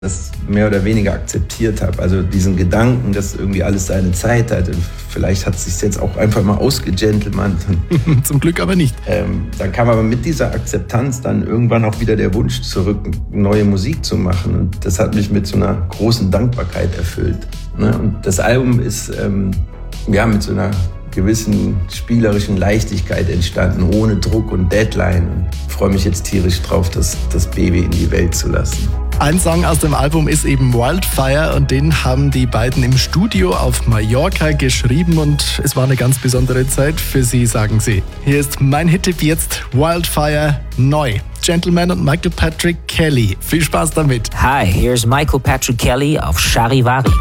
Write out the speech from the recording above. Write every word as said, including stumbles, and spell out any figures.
das mehr oder weniger akzeptiert habe. Also diesen Gedanken, dass irgendwie alles seine Zeit hat. Und vielleicht hat es sich jetzt auch einfach mal ausgegentlemannt. Zum Glück aber nicht. Ähm, dann kam aber mit dieser Akzeptanz dann irgendwann auch wieder der Wunsch zurück, neue Musik zu machen. Und das hat mich mit so einer großen Dankbarkeit erfüllt. Ne? Und das Album ist ähm, ja mit so einer gewissen spielerischen Leichtigkeit entstanden, ohne Druck und Deadline. Und ich freue mich jetzt tierisch drauf, das, das Baby in die Welt zu lassen. Ein Song aus dem Album ist eben Wildfire und den haben die beiden im Studio auf Mallorca geschrieben und es war eine ganz besondere Zeit für sie, sagen sie. Hier ist mein Hit-Tipp jetzt, Wildfire neu. Gentleman und Michael Patrick Kelly. Viel Spaß damit. Hi, here's Michael Patrick Kelly auf Charivari.